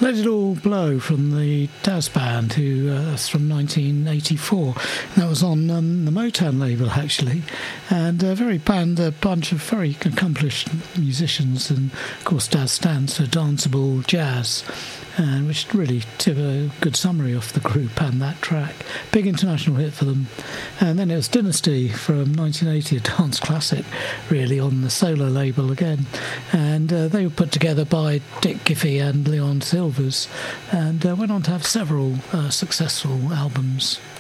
Let It All Blow from the Daz Band, that's from 1984. That was on the Motown label, actually, and a bunch of very accomplished musicians, and of course Daz stands for Danceable Jazz, which really took a good summary of the group and that track. Big international hit for them. And then it was Dynasty from 1980, a dance classic, really, on the solo label again. And they were put together by Dick Giffey and Leon Silvers, and went on to have several successful albums.